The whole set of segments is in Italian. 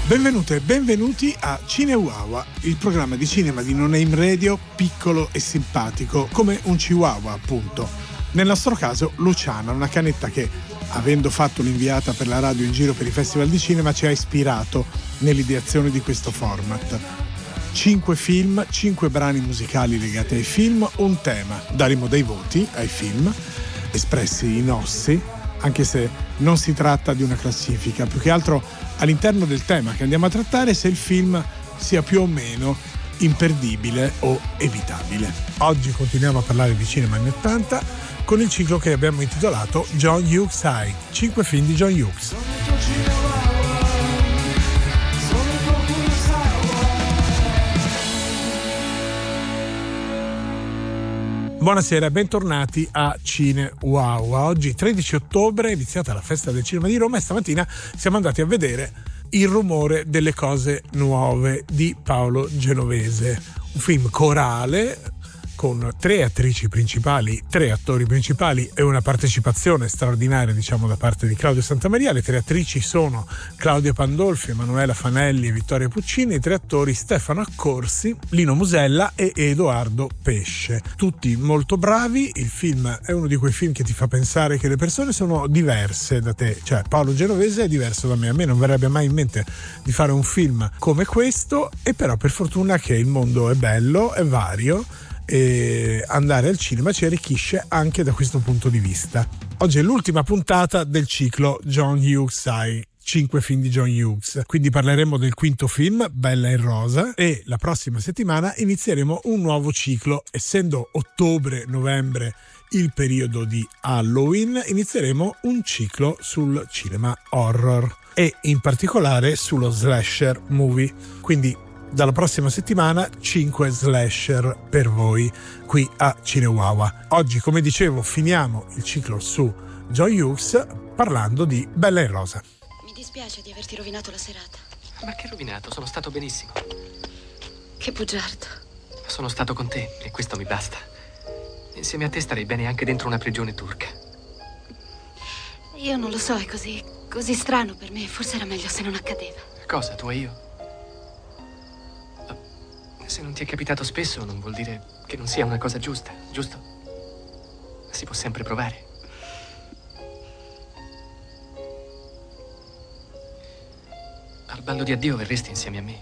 Benvenute e benvenuti a Cinewawa, il programma di cinema di No Name Radio piccolo e simpatico, come un chihuahua appunto. Nel nostro caso Luciana, una canetta che, avendo fatto l'inviata per la radio in giro per i festival di cinema, ci ha ispirato nell'ideazione di questo format. 5 film, 5 brani musicali legati ai film, un tema. Daremo dei voti ai film, espressi in ossi, anche se non si tratta di una classifica, più che altro all'interno del tema che andiamo a trattare, se il film sia più o meno imperdibile o evitabile. Oggi continuiamo a parlare di cinema anni 80 con il ciclo che abbiamo intitolato John Hughes High, 5 film di John Hughes. Buonasera, bentornati a Cinewawa. Oggi 13 ottobre è iniziata la festa del cinema di Roma e stamattina siamo andati a vedere Il rumore delle cose nuove di Paolo Genovese, un film corale con 3 attrici principali, 3 attori principali e una partecipazione straordinaria, diciamo, da parte di Claudio Santamaria. Le 3 attrici sono Claudia Pandolfi, Emanuela Fanelli e Vittoria Puccini. I 3 attori Stefano Accorsi, Lino Musella e Edoardo Pesce. Tutti molto bravi. Il film è uno di quei film che ti fa pensare che le persone sono diverse da te. Cioè, Paolo Genovese è diverso da me. A me non verrebbe mai in mente di fare un film come questo, e però per fortuna che il mondo è bello, è vario, e andare al cinema ci arricchisce anche da questo punto di vista. Oggi è l'ultima puntata del ciclo John Hughes High, 5 film di John Hughes, quindi parleremo del quinto film, Bella in rosa, e la prossima settimana inizieremo un nuovo ciclo. Essendo ottobre-novembre il periodo di Halloween, inizieremo un ciclo sul cinema horror e in particolare sullo slasher movie, quindi dalla prossima settimana 5 slasher per voi qui a Cinewawa. Oggi, come dicevo, finiamo il ciclo su John Hughes parlando di Bella in rosa. Mi dispiace di averti rovinato la serata. Ma che rovinato? Sono stato benissimo. Che bugiardo. Sono stato con te e questo mi basta. Insieme a te starei bene anche dentro una prigione turca. Io non lo so, è così strano per me. Forse era meglio se non accadeva. Cosa, tu e io? Se non ti è capitato spesso non vuol dire che non sia una cosa giusta, giusto? Si può sempre provare. Al ballo di addio verresti insieme a me.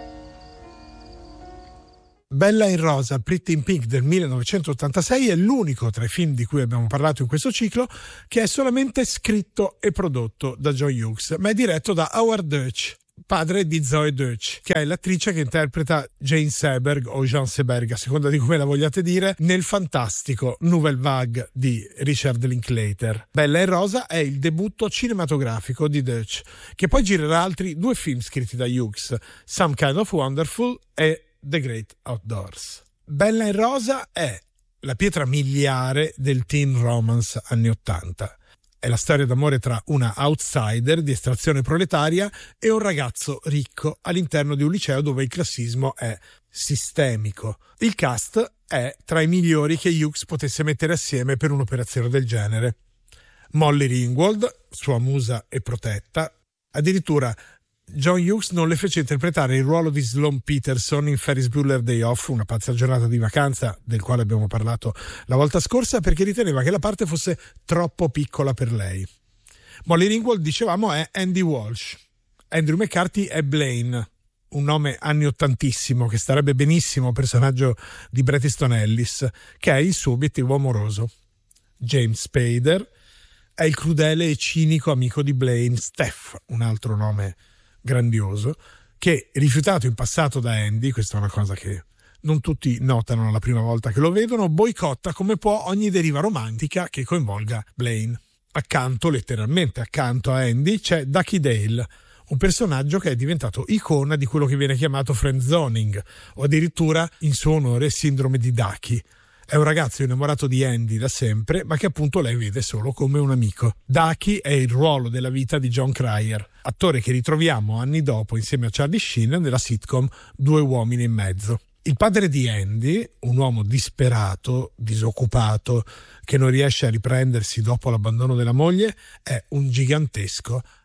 Bella in rosa, Pretty in Pink del 1986 è l'unico tra i film di cui abbiamo parlato in questo ciclo che è solamente scritto e prodotto da John Hughes, ma è diretto da Howard Deutsch, padre di Zoe Deutsch, che è l'attrice che interpreta Jane Seberg o Jean Seberg, a seconda di come la vogliate dire, nel fantastico Nouvelle Vague di Richard Linklater. Bella in rosa è il debutto cinematografico di Deutsch, che poi girerà altri 2 film scritti da Hughes, Some Kind of Wonderful e The Great Outdoors. Bella in rosa è la pietra miliare del teen romance anni 80. È la storia d'amore tra una outsider di estrazione proletaria e un ragazzo ricco all'interno di un liceo dove il classismo è sistemico. Il cast è tra i migliori che Hughes potesse mettere assieme per un'operazione del genere. Molly Ringwald, sua musa e protetta, addirittura John Hughes non le fece interpretare il ruolo di Sloane Peterson in Ferris Bueller Day Off, una pazza giornata di vacanza, del quale abbiamo parlato la volta scorsa, perché riteneva che la parte fosse troppo piccola per lei. Molly Ringwald, dicevamo, è Andy Walsh. Andrew McCarthy è Blaine, un nome anni ottantissimo che starebbe benissimo al personaggio di Bret Easton Ellis, che è il suo obiettivo amoroso. James Spader è il crudele e cinico amico di Blaine, Steph, un altro nome grandioso, che, rifiutato in passato da Andy, questa è una cosa che non tutti notano la prima volta che lo vedono, boicotta come può ogni deriva romantica che coinvolga Blaine. Accanto, letteralmente accanto a Andy, c'è Ducky Dale, un personaggio che è diventato icona di quello che viene chiamato friendzoning, o addirittura in suo onore sindrome di Ducky. È un ragazzo innamorato di Andy da sempre, ma che appunto lei vede solo come un amico. Ducky è il ruolo della vita di John Cryer, attore che ritroviamo anni dopo insieme a Charlie Sheen nella sitcom Due uomini e mezzo. Il padre di Andy, un uomo disperato, disoccupato, che non riesce a riprendersi dopo l'abbandono della moglie, è un gigantesco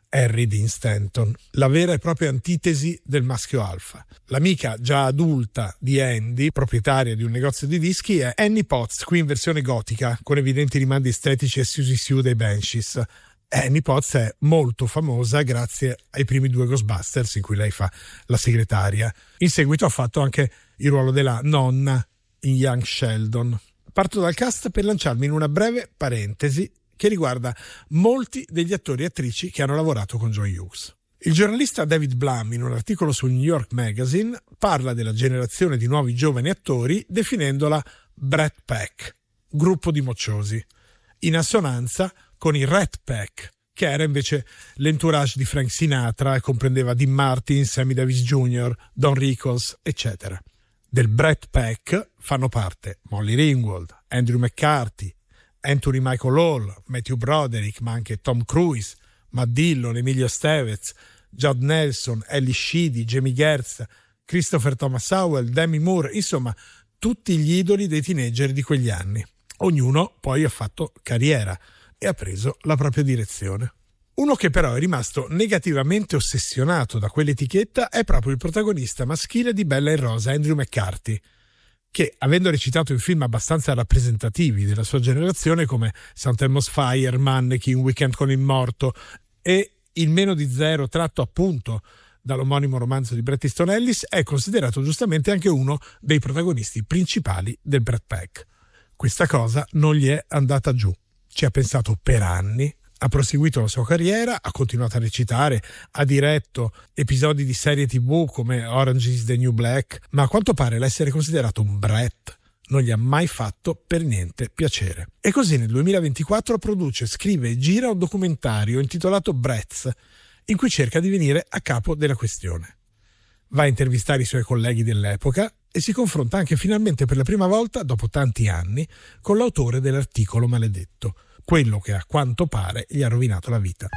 Harry Dean Stanton, la vera e propria antitesi del maschio alfa. L'amica già adulta di Andy, proprietaria di un negozio di dischi, è Annie Potts, qui in versione gotica, con evidenti rimandi estetici a Siouxsie Sioux dei Banshees. Annie Potts è molto famosa grazie ai primi 2 Ghostbusters in cui lei fa la segretaria. In seguito ha fatto anche il ruolo della nonna in Young Sheldon. Parto dal cast per lanciarmi in una breve parentesi che riguarda molti degli attori e attrici che hanno lavorato con John Hughes. Il giornalista David Blum, in un articolo sul New York Magazine, parla della generazione di nuovi giovani attori definendola Brat Pack, gruppo di mocciosi, in assonanza con il Rat Pack, che era invece l'entourage di Frank Sinatra e comprendeva Dean Martin, Sammy Davis Jr., Don Rickles, eccetera. Del Brat Pack fanno parte Molly Ringwald, Andrew McCarthy, Anthony Michael Hall, Matthew Broderick, ma anche Tom Cruise, Matt Dillon, Emilio Estevez, Judd Nelson, Ellie Sheedy, Jamie Gertz, Christopher Thomas Howell, Demi Moore, insomma tutti gli idoli dei teenager di quegli anni. Ognuno poi ha fatto carriera e ha preso la propria direzione. Uno che però è rimasto negativamente ossessionato da quell'etichetta è proprio il protagonista maschile di Bella e Rosa, Andrew McCarthy, che, avendo recitato in film abbastanza rappresentativi della sua generazione come St. Elmo's Fire, Mannequin, Weekend con il Morto e Il meno di zero, tratto appunto dall'omonimo romanzo di Bret Easton Ellis, è considerato giustamente anche uno dei protagonisti principali del Brat Pack. Questa cosa non gli è andata giù. Ci ha pensato per anni, ha proseguito la sua carriera, ha continuato a recitare, ha diretto episodi di serie TV come Orange is the New Black, ma a quanto pare l'essere considerato un brat non gli ha mai fatto per niente piacere. E così nel 2024 produce, scrive e gira un documentario intitolato Brats, in cui cerca di venire a capo della questione. Va a intervistare i suoi colleghi dell'epoca e si confronta anche finalmente per la prima volta, dopo tanti anni, con l'autore dell'articolo maledetto, quello che a quanto pare gli ha rovinato la vita.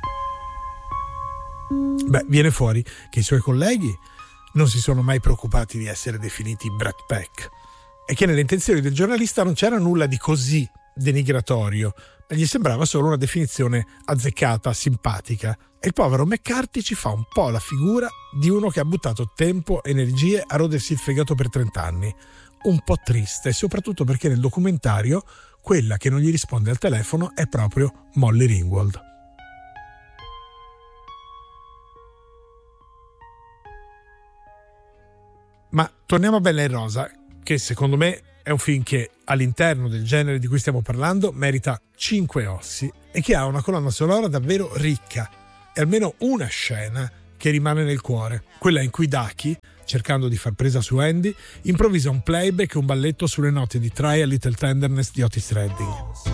Viene fuori che i suoi colleghi non si sono mai preoccupati di essere definiti Brat Pack e che nelle intenzioni del giornalista non c'era nulla di così denigratorio, e gli sembrava solo una definizione azzeccata, simpatica. E il povero McCarthy ci fa un po' la figura di uno che ha buttato tempo e energie a rodersi il fegato per 30 anni. Un po' triste, soprattutto perché nel documentario quella che non gli risponde al telefono è proprio Molly Ringwald. Ma torniamo a Bella e Rosa, che secondo me è un film che all'interno del genere di cui stiamo parlando merita 5 ossi e che ha una colonna sonora davvero ricca e almeno una scena che rimane nel cuore, quella in cui Ducky, cercando di far presa su Andy, improvvisa un playback e un balletto sulle note di Try a Little Tenderness di Otis Redding.